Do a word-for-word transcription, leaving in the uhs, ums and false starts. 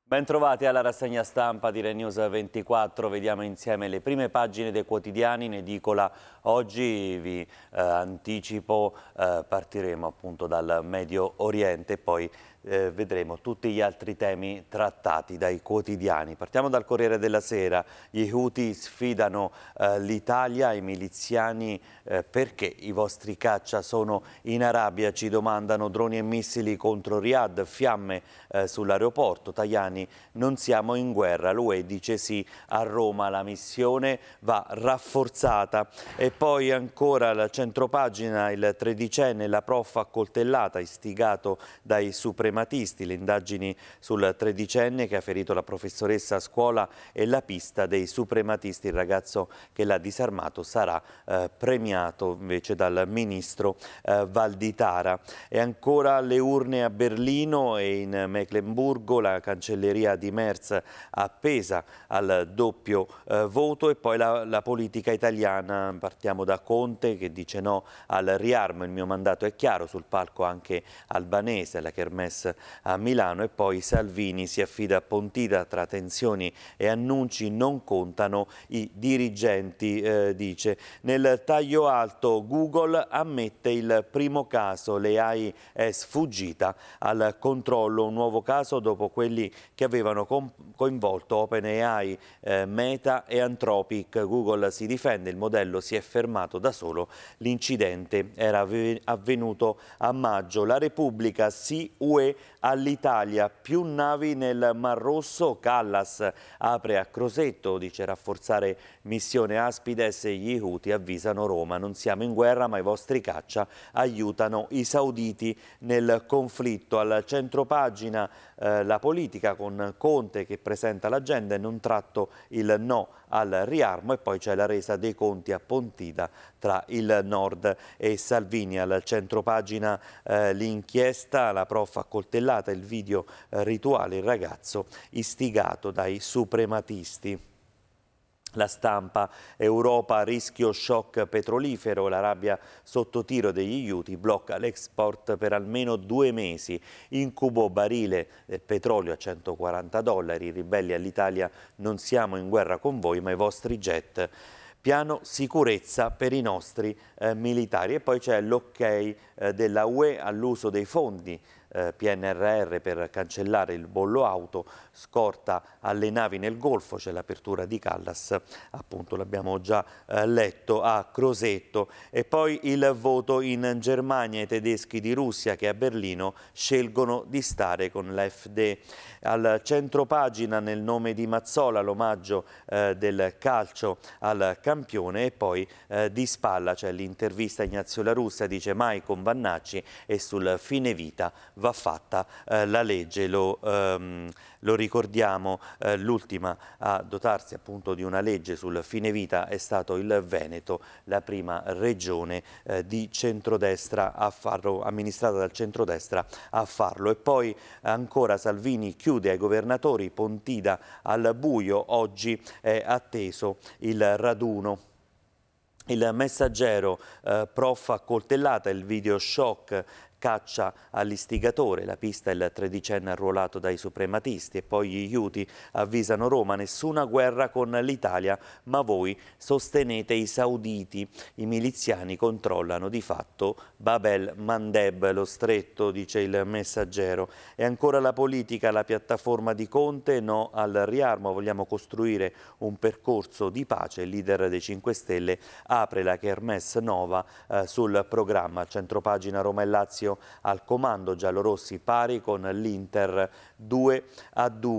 Bentrovati alla rassegna stampa di RaiNews ventiquattro, vediamo insieme le prime pagine dei quotidiani in edicola. Oggi vi eh, anticipo, eh, partiremo appunto dal Medio Oriente e poi eh, vedremo tutti gli altri temi trattati dai quotidiani. Partiamo dal Corriere della Sera. Gli Houthi sfidano eh, l'Italia, i miliziani eh, perché i vostri caccia sono in Arabia, ci domandano. Droni e missili contro Riyadh, fiamme eh, sull'aeroporto. Tajani: non siamo in guerra, l'U E dice sì a Roma, la missione va rafforzata. E poi ancora la centropagina, il tredicenne, la prof accoltellata, istigato dai suprematisti, le indagini sul tredicenne che ha ferito la professoressa a scuola e la pista dei suprematisti. Il ragazzo che l'ha disarmato sarà eh, premiato invece dal ministro eh, Valditara. E ancora le urne a Berlino e in Meclemburgo, la cancelleria di Merz appesa al doppio eh, voto. E poi la, la politica italiana, partiamo da Conte che dice no al riarmo, il mio mandato è chiaro, sul palco anche albanese, la Kermesse a Milano. E poi Salvini si affida a Pontida, tra tensioni e annunci non contano i dirigenti, eh, dice. Nel taglio alto Google ammette il primo caso, l'A I è sfuggita al controllo, un nuovo caso dopo quelli che avevano coinvolto OpenAI, eh, Meta e Anthropic. Google si difende, il modello si è fermato da solo, l'incidente era avvenuto a maggio. La Repubblica, sì U E all'Italia, più navi nel Mar Rosso, Callas apre a Crosetto, dice rafforzare missione Aspides e gli Houthi avvisano Roma, non siamo in guerra ma i vostri caccia aiutano i sauditi nel conflitto. Al centropagina eh, la politica con Conte che presenta l'agenda e non tratto il no al riarmo. E poi c'è la resa dei conti a Pontida tra il Nord e Salvini. Al centropagina eh, l'inchiesta, la prof accoltellata, il video eh, rituale, il ragazzo istigato dai suprematisti. La Stampa, Europa, rischio shock petrolifero, l'Arabia sotto tiro degli Houthi, blocca l'export per almeno due mesi, incubo barile del petrolio a centoquaranta dollari, i ribelli all'Italia, non siamo in guerra con voi ma i vostri jet. Piano sicurezza per i nostri eh, militari. E poi c'è l'ok eh, della U E all'uso dei fondi eh, P N R R per cancellare il bollo auto, scorta alle navi nel Golfo, c'è l'apertura di Callas, appunto l'abbiamo già eh, letto, a Crosetto. E poi il voto in Germania, i tedeschi di Russia che a Berlino scelgono di stare con l'A F D. Al centropagina, nel nome di Mazzola, l'omaggio eh, del calcio al campione. E poi eh, di spalla c'è l'intervista a Ignazio La Russa, dice mai con Vannacci e sul fine vita va fatta eh, la legge. Lo, ehm, lo ricordiamo, eh, l'ultima a dotarsi appunto di una legge sul fine vita è stato il Veneto, la prima regione eh, di centrodestra a farlo, amministrata dal centrodestra a farlo. E poi ancora Salvini chiude ai governatori, Pontida al buio, oggi è atteso il raduno. Il Messaggero, eh, prof accoltellata, il video shock, caccia all'istigatore, la pista il tredicenne arruolato dai suprematisti. E poi gli Houthi avvisano Roma, nessuna guerra con l'Italia ma voi sostenete i sauditi, i miliziani controllano di fatto Bab el-Mandeb, lo stretto, dice il Messaggero. E ancora la politica, la piattaforma di Conte, no al riarmo, vogliamo costruire un percorso di pace, il leader dei cinque Stelle apre la Kermesse Nova eh, sul programma. Centropagina, Roma e Lazio al comando, giallorossi pari con l'Inter due a due.